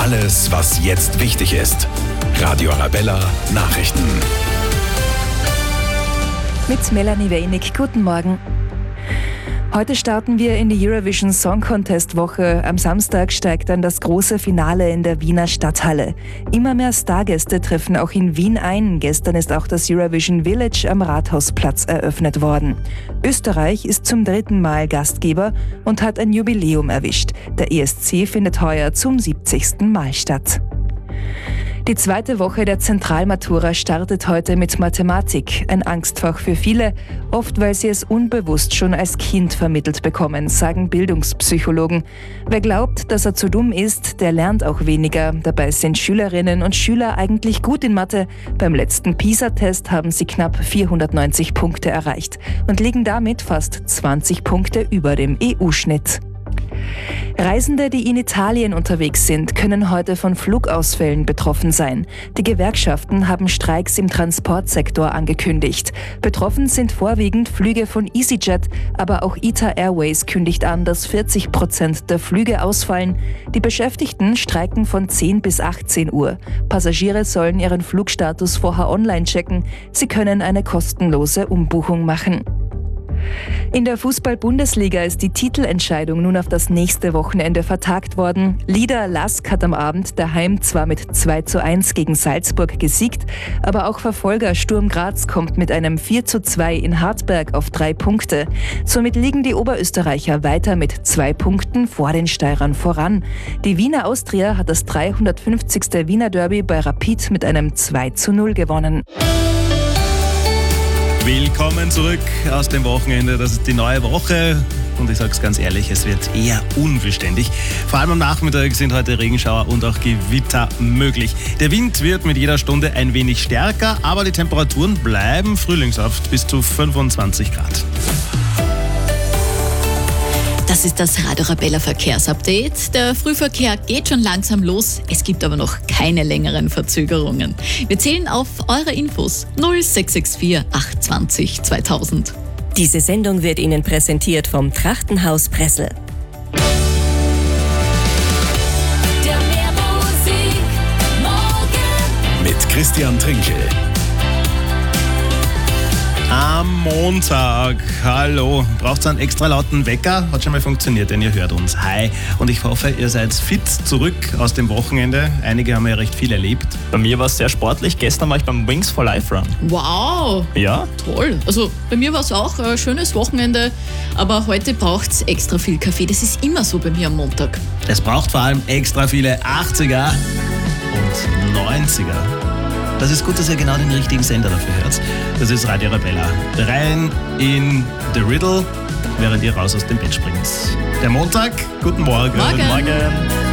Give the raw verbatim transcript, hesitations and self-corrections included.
Alles, was jetzt wichtig ist. Radio Arabella Nachrichten. Mit Melanie Weinig. Guten Morgen. Heute starten wir in die Eurovision Song Contest Woche. Am Samstag steigt dann das große Finale in der Wiener Stadthalle. Immer mehr Stargäste treffen auch in Wien ein. Gestern ist auch das Eurovision Village am Rathausplatz eröffnet worden. Österreich ist zum dritten Mal Gastgeber und hat ein Jubiläum erwischt. Der E S C findet heuer zum siebzigsten Mal statt. Die zweite Woche der Zentralmatura startet heute mit Mathematik, ein Angstfach für viele, oft weil sie es unbewusst schon als Kind vermittelt bekommen, sagen Bildungspsychologen. Wer glaubt, dass er zu dumm ist, der lernt auch weniger. Dabei sind Schülerinnen und Schüler eigentlich gut in Mathe. Beim letzten PISA-Test haben sie knapp vierhundertneunzig Punkte erreicht und liegen damit fast zwanzig Punkte über dem E U-Schnitt. Reisende, die in Italien unterwegs sind, können heute von Flugausfällen betroffen sein. Die Gewerkschaften haben Streiks im Transportsektor angekündigt. Betroffen sind vorwiegend Flüge von EasyJet, aber auch I T A Airways kündigt an, dass vierzig Prozent der Flüge ausfallen. Die Beschäftigten streiken von zehn bis achtzehn Uhr. Passagiere sollen ihren Flugstatus vorher online checken. Sie können eine kostenlose Umbuchung machen. In der Fußball-Bundesliga ist die Titelentscheidung nun auf das nächste Wochenende vertagt worden. Leader Lask hat am Abend daheim zwar mit zwei zu eins gegen Salzburg gesiegt, aber auch Verfolger Sturm Graz kommt mit einem vier zu zwei in Hartberg auf drei Punkte. Somit liegen die Oberösterreicher weiter mit zwei Punkten vor den Steirern voran. Die Wiener Austria hat das dreihundertfünfzigste Wiener Derby bei Rapid mit einem zwei zu null gewonnen. Willkommen zurück aus dem Wochenende. Das ist die neue Woche und ich sage es ganz ehrlich, es wird eher unbeständig. Vor allem am Nachmittag sind heute Regenschauer und auch Gewitter möglich. Der Wind wird mit jeder Stunde ein wenig stärker, aber die Temperaturen bleiben frühlingshaft bis zu fünfundzwanzig Grad. Das ist das Radio Arabella Verkehrsupdate. Der Frühverkehr geht schon langsam los, es gibt aber noch keine längeren Verzögerungen. Wir zählen auf eure Infos null sechs sechs vier acht zwei null zweitausend. Diese Sendung wird Ihnen präsentiert vom Trachtenhaus Pressel. Der Meermusik morgen Mit Christian Trinkel. Am Montag, hallo, braucht ihr einen extra lauten Wecker? Hat schon mal funktioniert, denn ihr hört uns. Hi, und ich hoffe, ihr seid fit zurück aus dem Wochenende. Einige haben ja recht viel erlebt. Bei mir war es sehr sportlich. Gestern war ich beim Wings for Life Run. Wow, Ja? toll. Also bei mir war es auch ein schönes Wochenende, aber heute braucht es extra viel Kaffee. Das ist immer so bei mir am Montag. Es braucht vor allem extra viele achtziger und neunziger. Das ist gut, dass ihr genau den richtigen Sender dafür hört. Das ist Radio Arabella. Rein in The Riddle, während ihr raus aus dem Bett springt. Der Montag, guten Morgen. Morgen. Morgen.